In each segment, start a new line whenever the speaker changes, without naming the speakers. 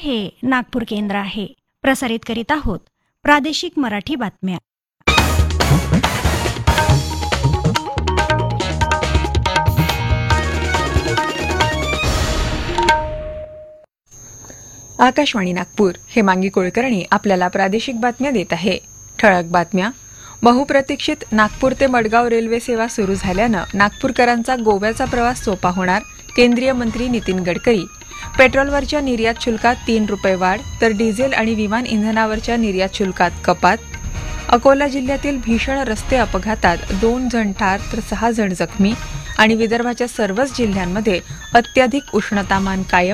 हे नागपूर केंद्र आहे. प्रसारित करीत आहोत प्रादेशिक मराठी बातम्या.
आकाशवाणी नागपूर. हेमांगी कुलकर्णी आपल्याला प्रादेशिक बातम्या देत आहे. ठळक बातम्या. बहुप्रतीक्षित नागपूर ते मडगाव रेल्वे सेवा सुरू झाल्यानं नागपूरकरांचा गोव्याचा प्रवास सोपा होणार. केंद्रीय मंत्री नितीन गडकरी. पेट्रोलवरच्या निर्यात शुल्कात 3 रुपये वाढ, तर डिझेल आणि विमान इंधनावरच्या निर्यात शुल्कात कपात. अकोला जिल्ह्यातील भीषण रस्ते अपघातात 2 जण ठार तर 6 जण जखमी. आणि विदर्भाच्या सर्वच जिल्ह्यांमध्ये अत्याधिक उष्णतामान कायम.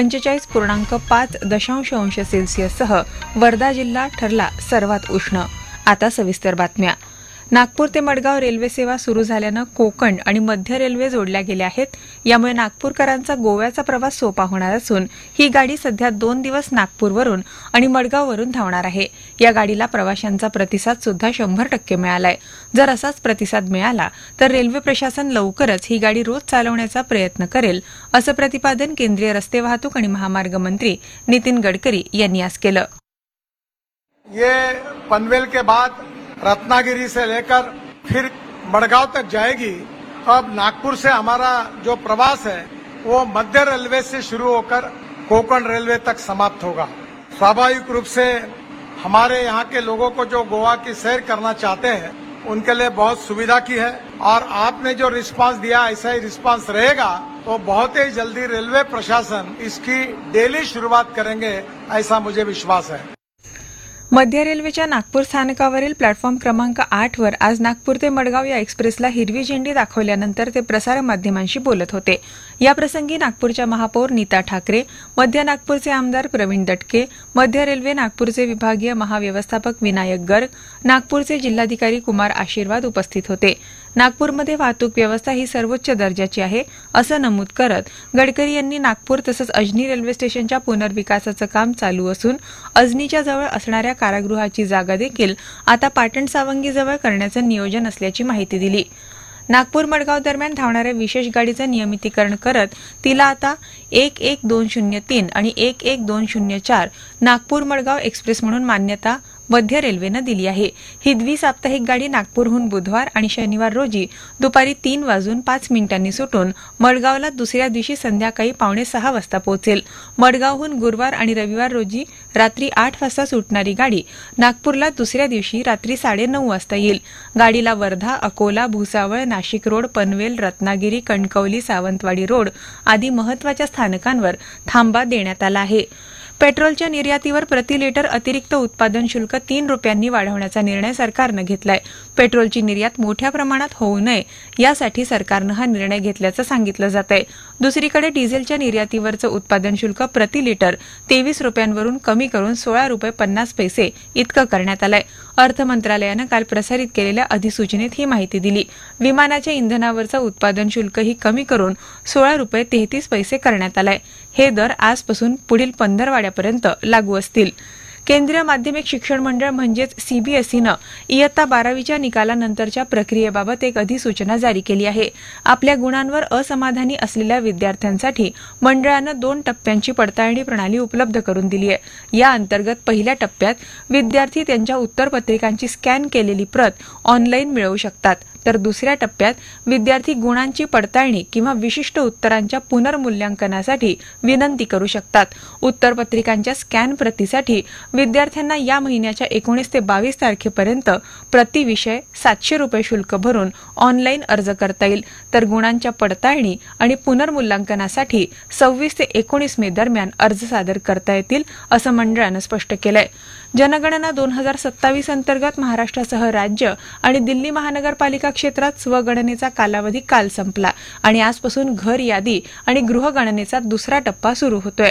45.5 अंश सेल्सिअससह वर्धा जिल्हा ठरला सर्वात उष्ण. आता सविस्तर बातम्या. नागपूर ते मडगाव रेल्वे सेवा सुरू झाल्यानं कोकण आणि मध्य रेल्वे जोडल्या गेल्या आहेत. यामुळे नागपूरकरांचा गोव्याचा प्रवास सोपा होणार असून ही गाडी सध्या 2 दिवस नागपूरवरून आणि मडगाववरून धावणार आहे. या गाडीला प्रवाशांचा प्रतिसाद सुद्धा 100% मिळालाय. जर असाच प्रतिसाद मिळाला तर रेल्वे प्रशासन लवकरच ही गाडी रोज चालवण्याचा प्रयत्न करेल, असं प्रतिपादन केंद्रीय रस्ते वाहतूक आणि महामार्ग मंत्री नितीन गडकरी यांनी आज केलं.
ये पनवेल के बाद रत्नागिरी से लेकर फिर मडगांव तक जाएगी. अब नागपुर से हमारा जो प्रवास है वो मध्य रेलवे से शुरू होकर कोंकण रेलवे तक समाप्त होगा. स्वाभाविक रूप से हमारे यहाँ के लोगों को जो गोवा की सैर करना चाहते हैं उनके लिए बहुत सुविधा की है और आपने जो रिस्पांस दिया ऐसा ही रिस्पांस रहेगा तो बहुत ही जल्दी रेलवे प्रशासन इसकी डेली शुरुआत करेंगे, ऐसा मुझे विश्वास है.
मध्य रेल्वेच्या नागपूर स्थानकावरील प्लॅटफॉर्म क्रमांक 8 वर आज नागपूर ते मडगाव या एक्सप्रेसला हिरवी झेंडी दाखवल्यानंतर ते प्रसारमाध्यमांशी बोलत होते. याप्रसंगी नागपूरच्या महापौर नीता ठाकरे, मध्य नागपूरचे आमदार प्रवीण दटके, मध्य रेल्वे नागपूरचे विभागीय महाव्यवस्थापक विनायक गर्ग, नागपूरचे जिल्हाधिकारी कुमार आशीर्वाद उपस्थित होते. नागपूरमध्ये वाहतूक व्यवस्था ही सर्वोच्च दर्जाची आहे, असं नमूद करत गडकरी यांनी नागपूर तसंच अजनी रेल्वे स्टेशनच्या पुनर्विकासाचं काम चालू असून अजनीच्या जवळ असणाऱ्या कारागृहाची जागा देखील आता पाटण सावंगीजवळ करण्याचं नियोजन असल्याची माहिती दिली. नागपूर मडगाव दरम्यान धावणाऱ्या विशेष गाडीचं नियमितीकरण करत तिला आता 11203 आणि 11204 नागपूर मडगाव एक्सप्रेस म्हणून मान्यता मध्य रेल्वेनं दिली आहे. ही द्विसाप्ताहिक गाडी नागपूरहून बुधवार आणि शनिवार रोजी दुपारी 3:05 सुटून मडगावला दुसऱ्या दिवशी संध्याकाळी 5:45 वाजता पोहोचेल. मडगावहून गुरुवार आणि रविवार रोजी रात्री 8 वाजता सुटणारी गाडी नागपूरला दुसऱ्या दिवशी रात्री 9:30 वाजता येईल. गाडीला वर्धा, अकोला, भुसावळ, नाशिक रोड, पनवेल, रत्नागिरी, कणकवली, सावंतवाडी रोड आदी महत्वाच्या स्थानकांवर थांबा देण्यात आला आहे. पेट्रोलच्या निर्यातीवर प्रति लिटर अतिरिक्त उत्पादन शुल्क 3 रुपयांनी वाढवण्याचा निर्णय सरकारनं घेतलाय. पेट्रोलची निर्यात मोठ्या प्रमाणात होऊ नये यासाठी सरकारनं हा निर्णय घेतल्याचं सांगितलं जात आहे. दुसरीकडे डिझेलच्या निर्यातीवरचं उत्पादन शुल्क प्रति लिटर 23 रुपयांवरून कमी करून 16 रुपये 50 पैसे इतकं करण्यात आलंय. अर्थ मंत्रालयानं काल प्रसारित केलेल्या अधिसूचनेत ही माहिती दिली. विमानाच्या इंधनावरचं उत्पादन शुल्कही कमी करून 16 रुपये 33 पैसे करण्यात आलंय. हे दर आजपासून पुढील 15 वाड्यापर्यंत लागू असतील. केंद्रीय माध्यमिक शिक्षण मंडळ म्हणजेच सीबीएसईनं इयत्ता 12वीच्या निकालानंतरच्या प्रक्रियेबाबत एक अधिसूचना जारी केली आहे. आपल्या गुणांवर असमाधानी असलेल्या विद्यार्थ्यांसाठी मंडळानं 2 टप्प्यांची पडताळणी प्रणाली उपलब्ध करून दिली आहे. या अंतर्गत पहिल्या टप्प्यात विद्यार्थी त्यांच्या उत्तरपत्रिकांची स्कॅन केलेली प्रत ऑनलाईन मिळवू शकतात, तर दुसऱ्या टप्प्यात विद्यार्थी गुणांची पडताळणी किंवा विशिष्ट उत्तरांच्या पुनर्मूल्यांकनासाठी विनंती करू शकतात. उत्तरपत्रिकांच्या स्कॅन प्रतीसाठी विद्यार्थ्यांना या महिन्याच्या 19 ते 22 तारखेपर्यंत प्रति विषय 700 रुपये शुल्क भरून ऑनलाईन अर्ज करता येईल, तर गुणांच्या पडताळणी आणि पुनर्मूल्यांकनासाठी 26 ते 19 मे दरम्यान अर्ज सादर करता येतील, असं मंडळानं स्पष्ट केलंय. जनगणना 2027 अंतर्गत महाराष्ट्रासह राज्य आणि दिल्ली महानगरपालिका क्षेत्रात स्वगणनेचा कालावधी काल संपला आणि आजपासून घर यादी आणि गृहगणनेचा दुसरा टप्पा सुरू होतोय.